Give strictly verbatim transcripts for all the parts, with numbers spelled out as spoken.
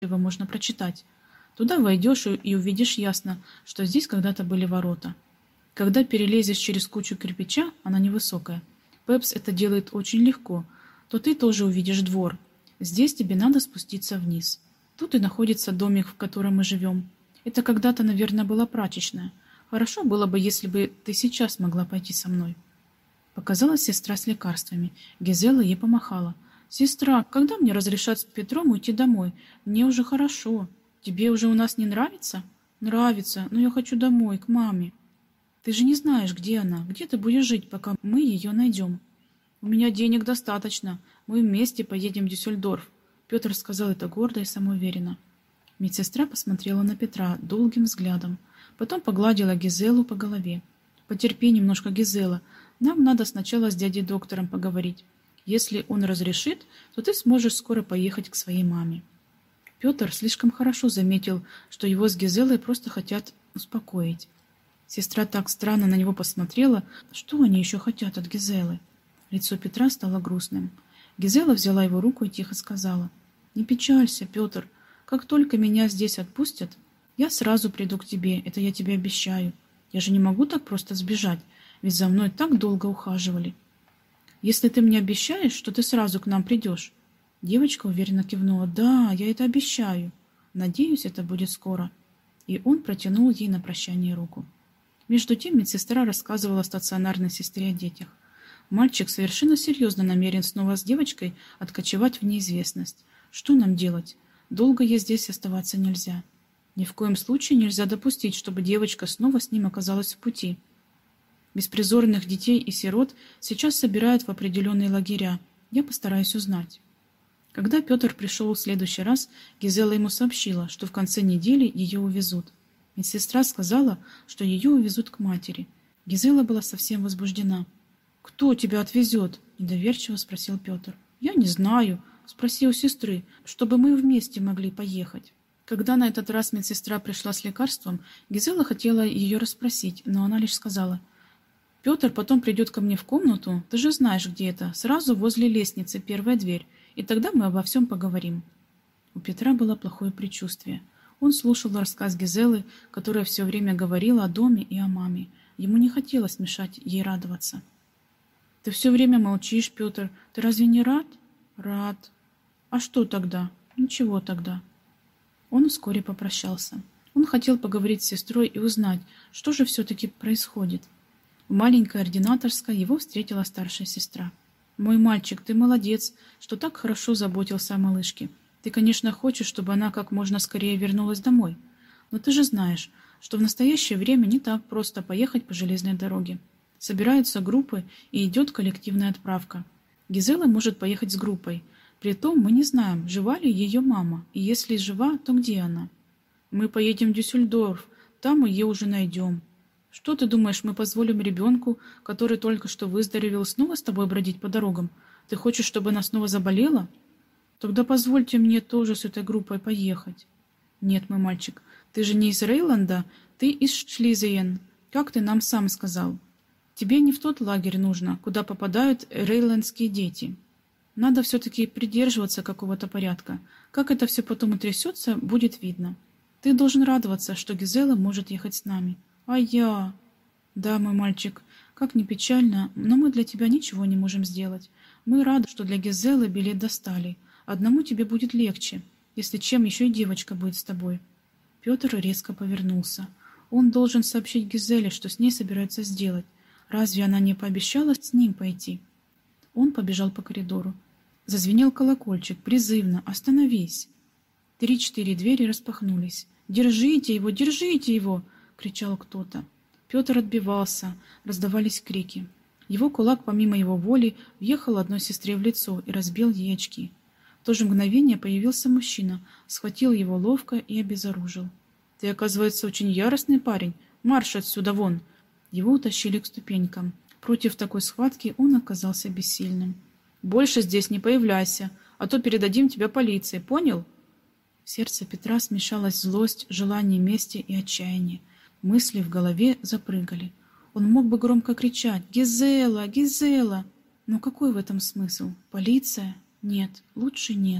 его можно прочитать. Туда войдешь и и увидишь ясно, что здесь когда-то были ворота. Когда перелезешь через кучу кирпича, она невысокая, Пепс это делает очень легко, то ты тоже увидишь двор. Здесь тебе надо спуститься вниз. Тут и находится домик, в котором мы живем. Это когда-то, наверное, была прачечная. Хорошо было бы, если бы ты сейчас могла пойти со мной. Показалась сестра с лекарствами. Гизела ей помахала. «Сестра, когда мне разрешат с Петром уйти домой? Мне уже хорошо. Тебе уже у нас не нравится?» «Нравится, но я хочу домой, к маме». «Ты же не знаешь, где она, где ты будешь жить, пока мы ее найдем». «У меня денег достаточно. Мы вместе поедем в Дюссельдорф». Петр сказал это гордо и самоуверенно. Медсестра посмотрела на Петра долгим взглядом. Потом погладила Гизелу по голове. «Потерпи немножко, Гизела. Нам надо сначала с дядей-доктором поговорить. Если он разрешит, то ты сможешь скоро поехать к своей маме». Петр слишком хорошо заметил, что его с Гизелой просто хотят успокоить. Сестра так странно на него посмотрела, что они еще хотят от Гизелы. Лицо Петра стало грустным. Гизела взяла его руку и тихо сказала: «Не печалься, Петр. Как только меня здесь отпустят, я сразу приду к тебе, это я тебе обещаю. Я же не могу так просто сбежать, ведь за мной так долго ухаживали». «Если ты мне обещаешь, что ты сразу к нам придешь». Девочка уверенно кивнула: «Да, я это обещаю. Надеюсь, это будет скоро». И он протянул ей на прощание руку. Между тем медсестра рассказывала стационарной сестре о детях. Мальчик совершенно серьезно намерен снова с девочкой откочевать в неизвестность. Что нам делать? Долго ей здесь оставаться нельзя. Ни в коем случае нельзя допустить, чтобы девочка снова с ним оказалась в пути. Беспризорных детей и сирот сейчас собирают в определенные лагеря. Я постараюсь узнать. Когда Петр пришел в следующий раз, Гизела ему сообщила, что в конце недели ее увезут. Медсестра сказала, что ее увезут к матери. Гизела была совсем возбуждена. «Кто тебя отвезет?» – недоверчиво спросил Петр. «Я не знаю. Спроси у сестры, чтобы мы вместе могли поехать». Когда на этот раз медсестра пришла с лекарством, Гизела хотела ее расспросить, но она лишь сказала: «Петр потом придет ко мне в комнату, ты же знаешь, где это, сразу возле лестницы, первая дверь, и тогда мы обо всем поговорим». У Петра было плохое предчувствие. Он слушал рассказ Гизелы, которая все время говорила о доме и о маме. Ему не хотелось мешать ей радоваться. «Ты все время молчишь, Петр. Ты разве не рад?» «Рад». «А что тогда?» «Ничего тогда». Он вскоре попрощался. Он хотел поговорить с сестрой и узнать, что же все-таки происходит. В маленькой ординаторской его встретила старшая сестра. «Мой мальчик, ты молодец, что так хорошо заботился о малышке. Ты, конечно, хочешь, чтобы она как можно скорее вернулась домой. Но ты же знаешь, что в настоящее время не так просто поехать по железной дороге. Собираются группы и идет коллективная отправка. Гизела может поехать с группой. Притом мы не знаем, жива ли ее мама, и если жива, то где она. Мы поедем в Дюссельдорф, там мы ее уже найдем. Что ты думаешь, мы позволим ребенку, который только что выздоровел, снова с тобой бродить по дорогам? Ты хочешь, чтобы она снова заболела? Тогда позвольте мне тоже с этой группой поехать». «Нет, мой мальчик, ты же не из Рейланда, ты из Шлизиен, как ты нам сам сказал. Тебе не в тот лагерь нужно, куда попадают рейландские дети. Надо все-таки придерживаться какого-то порядка. Как это все потом утрясется, будет видно. Ты должен радоваться, что Гизела может ехать с нами. А я...» «Да, мой мальчик, как ни печально, но мы для тебя ничего не можем сделать. Мы рады, что для Гизелы билет достали. Одному тебе будет легче, если чем еще и девочка будет с тобой». Петр резко повернулся. Он должен сообщить Гизеле, что с ней собираются сделать. Разве она не пообещала с ним пойти? Он побежал по коридору. Зазвенел колокольчик, призывно: «Остановись!» Три-четыре двери распахнулись. «Держите его! Держите его!» — кричал кто-то. Петр отбивался, раздавались крики. Его кулак, помимо его воли, въехал одной сестре в лицо и разбил ей очки. В то же мгновение появился мужчина, схватил его ловко и обезоружил. «Ты, оказывается, очень яростный парень. Марш отсюда вон!» Его утащили к ступенькам. Против такой схватки он оказался бессильным. «Больше здесь не появляйся, а то передадим тебя полиции, понял?» В сердце Петра смешалась злость, желание мести и отчаяние. Мысли в голове запрыгали. Он мог бы громко кричать: «Гизела! Гизела!» Но какой в этом смысл? Полиция? Нет, лучше нет.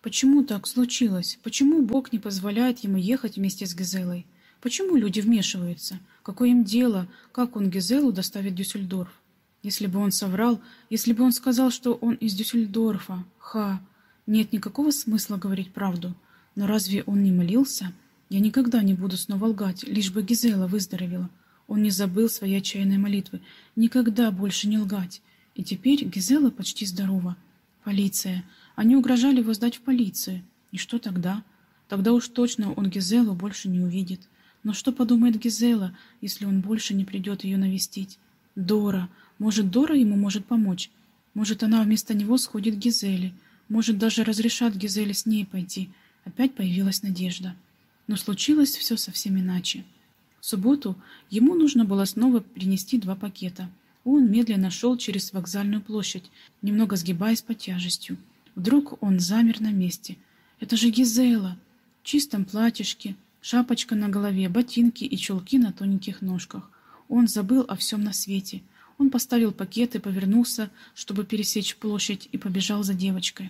Почему так случилось? Почему Бог не позволяет ему ехать вместе с Гизелой? Почему люди вмешиваются? Какое им дело, как он Гизелу доставит в Дюссельдорф? Если бы он соврал, если бы он сказал, что он из Дюссельдорфа, ха, нет никакого смысла говорить правду. Но разве он не молился? Я никогда не буду снова лгать, лишь бы Гизела выздоровела. Он не забыл своей отчаянной молитвы. Никогда больше не лгать. И теперь Гизела почти здорова. Полиция. Они угрожали его сдать в полицию. И что тогда? Тогда уж точно он Гизелу больше не увидит. Но что подумает Гизела, если он больше не придет ее навестить? Дора. Может, Дора ему может помочь? Может, она вместо него сходит к Гизеле? Может, даже разрешат Гизеле с ней пойти? Опять появилась надежда. Но случилось все совсем иначе. В субботу ему нужно было снова принести два пакета. Он медленно шел через вокзальную площадь, немного сгибаясь под тяжестью. Вдруг он замер на месте. Это же Гизела! В чистом платьишке, шапочка на голове, ботинки и чулки на тоненьких ножках. Он забыл о всем на свете. Он поставил пакеты, повернулся, чтобы пересечь площадь, и побежал за девочкой.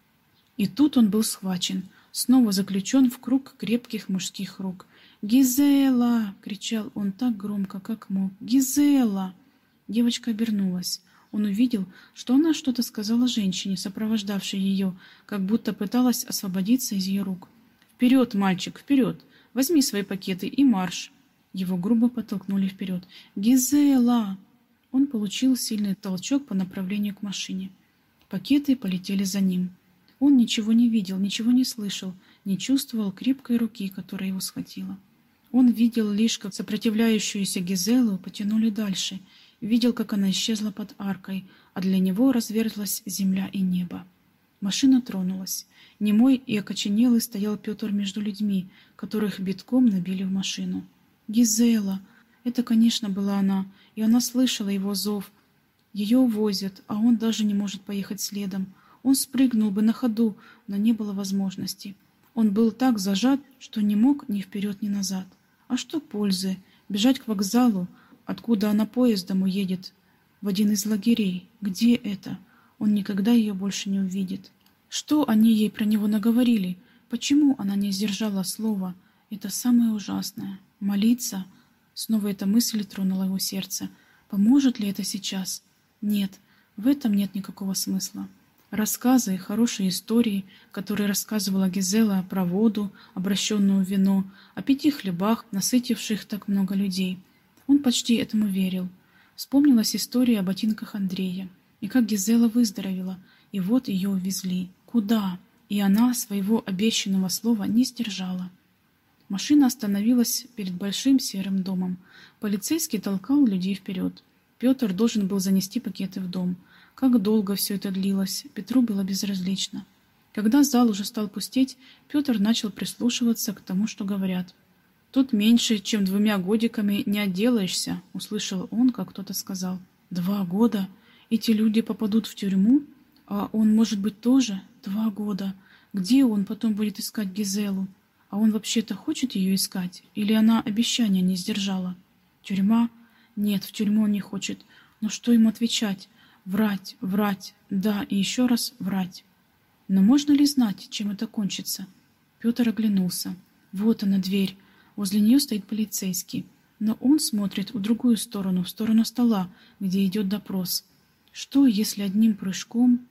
И тут он был схвачен, снова заключен в круг крепких мужских рук. «Гизела!» — кричал он так громко, как мог. «Гизела!» Девочка обернулась. Он увидел, что она что-то сказала женщине, сопровождавшей ее, как будто пыталась освободиться из ее рук. «Вперед, мальчик, вперед! Возьми свои пакеты и марш!» Его грубо подтолкнули вперед. «Гизела!» Он получил сильный толчок по направлению к машине. Пакеты полетели за ним. Он ничего не видел, ничего не слышал, не чувствовал крепкой руки, которая его схватила. Он видел лишь, как сопротивляющуюся Гизелу потянули дальше, видел, как она исчезла под аркой, а для него разверзлась земля и небо. Машина тронулась. Немой и окоченелый стоял Петр между людьми, которых битком набили в машину. «Гизела!» Это, конечно, была она, и она слышала его зов. Ее увозят, а он даже не может поехать следом. Он спрыгнул бы на ходу, но не было возможности. Он был так зажат, что не мог ни вперед, ни назад. А что пользы? Бежать к вокзалу, откуда она поездом уедет, в один из лагерей. Где это? Он никогда ее больше не увидит. Что они ей про него наговорили? Почему она не сдержала слова? Это самое ужасное. Молиться? Снова эта мысль тронула его сердце. Поможет ли это сейчас? Нет, в этом нет никакого смысла. Рассказы, хорошие истории, которые рассказывала Гизела про воду, обращенную в вино, о пяти хлебах, насытивших так много людей. Он почти этому верил. Вспомнилась история о ботинках Андрея, и как Гизела выздоровела, и вот ее увезли. Куда? И она своего обещанного слова не сдержала. Машина остановилась перед большим серым домом. Полицейский толкал людей вперед. Петр должен был занести пакеты в дом. Как долго все это длилось, Петру было безразлично. Когда зал уже стал пустеть, Петр начал прислушиваться к тому, что говорят. «Тут меньше, чем двумя годиками не отделаешься», — услышал он, как кто-то сказал. «Два года? Эти люди попадут в тюрьму? А он, может быть, тоже? Два года. Где он потом будет искать Гизелу? А он вообще-то хочет ее искать? Или она обещания не сдержала? Тюрьма? Нет, в тюрьму он не хочет. Но что ему отвечать? Врать, врать, да, и еще раз врать. Но можно ли знать, чем это кончится?» Петр оглянулся. Вот она, дверь. Возле нее стоит полицейский. Но он смотрит в другую сторону, в сторону стола, где идет допрос. Что, если одним прыжком...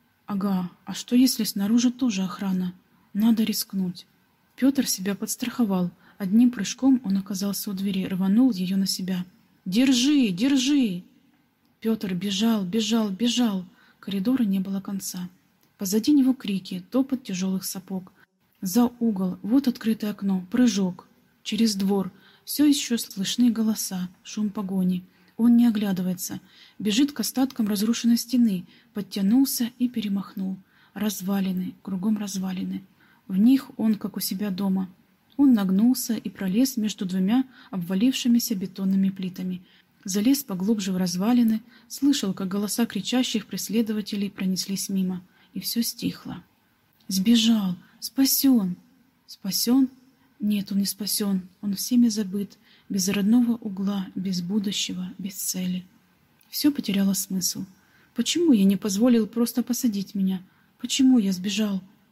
Ага, а что, если снаружи тоже охрана? Надо рискнуть. Петр себя подстраховал. Одним прыжком он оказался у двери, рванул ее на себя. «Держи, держи!» Петр бежал, бежал, бежал. Коридора не было конца. Позади него крики, топот тяжелых сапог. За угол, вот открытое окно, прыжок. Через двор, все еще слышны голоса, шум погони. Он не оглядывается, бежит к остаткам разрушенной стены, подтянулся и перемахнул. Развалины, кругом развалины. В них он, как у себя дома. Он нагнулся и пролез между двумя обвалившимися бетонными плитами. Залез поглубже в развалины, слышал, как голоса кричащих преследователей пронеслись мимо, и все стихло. Сбежал! Спасен! Спасен? Нет, он не спасен, он всеми забыт, без родного угла, без будущего, без цели. Все потеряло смысл. Почему я не позволил просто посадить меня? Почему я сбежал?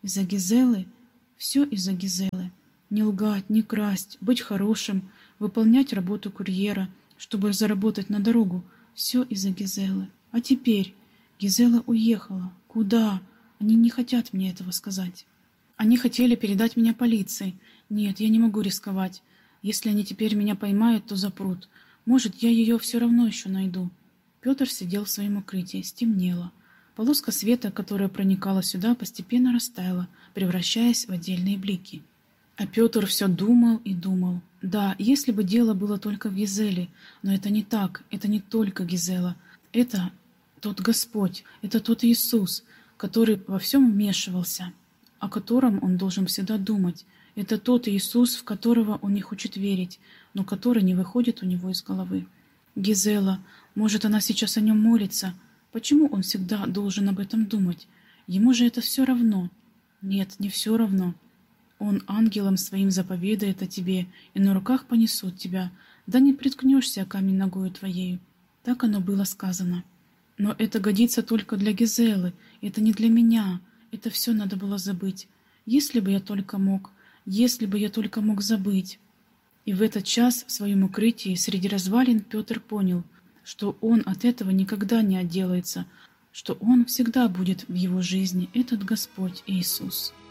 Из-за Гизелы? Все из-за Гизелы. Не лгать, не красть, быть хорошим, выполнять работу курьера, чтобы заработать на дорогу. Все из-за Гизелы. А теперь? Гизела уехала. Куда? Они не хотят мне этого сказать. Они хотели передать меня полиции. Нет, я не могу рисковать. Если они теперь меня поймают, то запрут. Может, я ее все равно еще найду. Петр сидел в своем укрытии. Стемнело. Полоска света, которая проникала сюда, постепенно растаяла, превращаясь в отдельные блики. А Петр все думал и думал. Да, если бы дело было только в Гизеле, но это не так, это не только Гизела. Это тот Господь, это тот Иисус, который во всем вмешивался, о котором он должен всегда думать. Это тот Иисус, в которого он не хочет верить, но который не выходит у него из головы. Гизела, может, она сейчас о нем молится. Почему он всегда должен об этом думать? Ему же это все равно. Нет, не все равно. Он ангелом своим заповедает о тебе, и на руках понесут тебя, да не приткнешься камень ногою твоею. Так оно было сказано. Но это годится только для Гизелы, это не для меня, это все надо было забыть. Если бы я только мог, если бы я только мог забыть. И в этот час в своем укрытии среди развалин Петр понял, что он от этого никогда не отделается, что он всегда будет в его жизни, этот Господь Иисус.